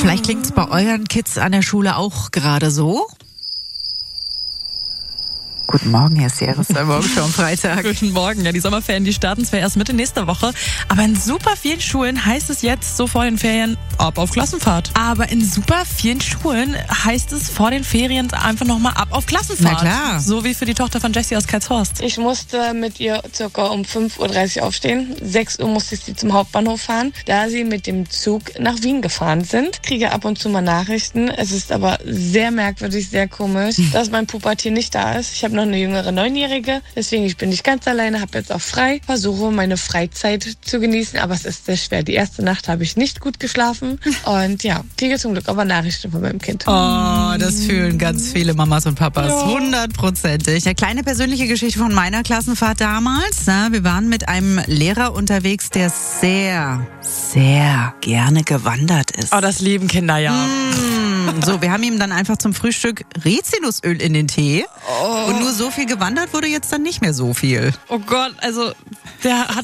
Vielleicht klingt es bei euren Kids an der Schule auch gerade so. Guten Morgen, Herr Seres, bei Morgenshow am Freitag. Guten Morgen. Ja, die Sommerferien, die starten zwar erst Mitte nächster Woche, aber in super vielen Schulen heißt es jetzt so vor den Ferien ab auf Klassenfahrt. Aber in super vielen Schulen heißt es vor den Ferien einfach nochmal ab auf Klassenfahrt. Na klar. So wie für die Tochter von Jessie aus Karlshorst. Ich musste mit ihr circa um 5.30 Uhr aufstehen. 6 Uhr musste ich sie zum Hauptbahnhof fahren, da sie mit dem Zug nach Wien gefahren sind. Kriege ab und zu mal Nachrichten. Es ist aber sehr merkwürdig, sehr komisch, dass mein Pubertier nicht da ist. Ich habe noch eine jüngere 9-Jährige, deswegen ich bin nicht ganz alleine, habe jetzt auch frei, versuche meine Freizeit zu genießen, aber es ist sehr schwer. Die erste Nacht habe ich nicht gut geschlafen und ja, kriege zum Glück aber Nachrichten von meinem Kind. Oh, das fühlen ganz viele Mamas und Papas, 100%. Eine kleine persönliche Geschichte von meiner Klassenfahrt damals. Wir waren mit einem Lehrer unterwegs, der sehr, sehr gerne gewandert ist. Oh, das lieben Kinder, ja. So, wir haben ihm dann einfach zum Frühstück Rizinusöl in den Tee. Und nur so viel gewandert wurde jetzt dann nicht mehr so viel. Oh Gott, also der hat